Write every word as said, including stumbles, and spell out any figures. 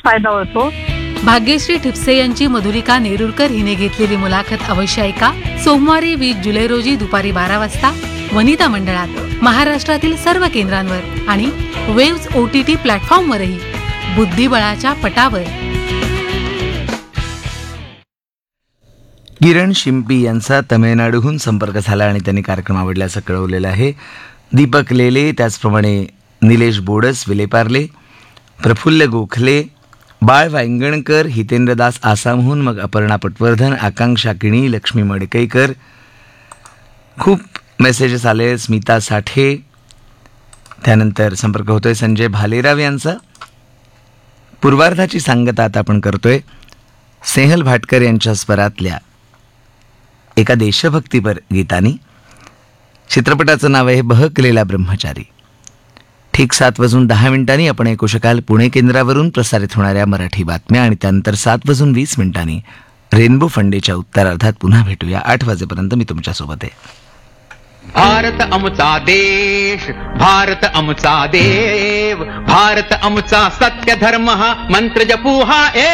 फायदा होतो. भाग्यश्री ठिपसे यांची मधुलिका नेरुरकर हिने घेतलेली मुलाखत अवश्य ऐका. सोमवारी वीस जुलै रोजी दुपारी बारा वाजता वनिता मंडळात, महाराष्ट्रातील सर्व केंद्रांवर आणि वेव्स ओटीटी प्लॅटफॉर्मवरही. बुद्धिबळाच्या पटावर. किरण शिंपी यांचा तमिळनाडूहून संपर्क झाला आणि त्यांनी कार्यक्रम आवडल्याचं कळवलेलं आहे. दीपक लेले, त्याचप्रमाणे निलेश बोडस विलेपार्ले, प्रफुल्ल गोखले, बाळ वांगणकर, हितेंद्रदास आसामहून, मग अपर्णा पटवर्धन, आकांक्षा किणी, लक्ष्मी मडकईकर, खूप मेसेजेस आले. स्मिता साठे, त्यानंतर संपर्क होतोय संजय भालेराव यांचा. पूर्वार्धाची सांगता आता आपण करतोय स्नेहल भाटकर यांच्या स्वरातल्या एका देशभक्तीपर गीतानी. चित्रपटाचं नाव आहे बहकलेला ब्रह्मचारी. ठीक सात वाजून दहा मिनिटांनी आपण ऐकू शकाल पुणे केंद्रावरून प्रसारित होणाऱ्या मराठी बातम्या आणि त्यानंतर सात वाजून वीस मिनिटांनी रेनबो फंडेच्या उत्तरार्धात पुन्हा भेटूया. आठ वाजेपर्यंत मी तुमच्यासोबत आहे. भारत आमचा देश, भारत आमचा देव, भारत आमचा सत्य धर्म हा मंत्र जपू हा